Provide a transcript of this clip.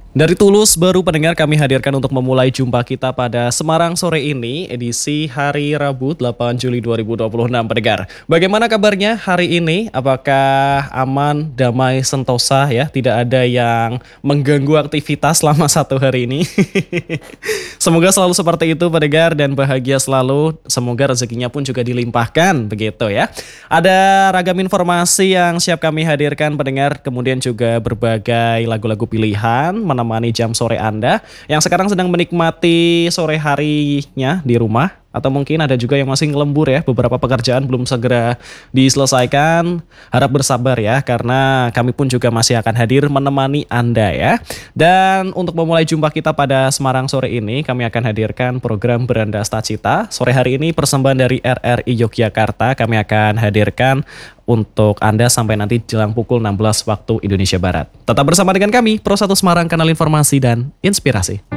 Dari Tulus baru pendengar kami hadirkan untuk memulai jumpa kita pada Semarang sore ini, edisi hari Rabu 8 Juli 2026 pendengar. Bagaimana kabarnya hari ini? Apakah aman, damai, sentosa ya? Tidak ada yang mengganggu aktivitas selama satu hari ini. Semoga selalu seperti itu pendengar dan bahagia selalu. Semoga rezekinya pun juga dilimpahkan begitu ya. Ada ragam informasi yang siap kami hadirkan pendengar, kemudian juga berbagai lagu-lagu pilihan menemani jam sore Anda yang sekarang sedang menikmati sore harinya di rumah. Atau mungkin ada juga yang masih ngelembur ya, beberapa pekerjaan belum segera diselesaikan. Harap bersabar ya, karena kami pun juga masih akan hadir menemani Anda ya. Dan untuk memulai jumpa kita pada Semarang sore ini, kami akan hadirkan program Beranda Stacita. Sore hari ini persembahan dari RRI Yogyakarta kami akan hadirkan untuk Anda sampai nanti jelang pukul 16 waktu Indonesia Barat. Tetap bersama dengan kami, Pro 1 Semarang, kanal informasi dan inspirasi.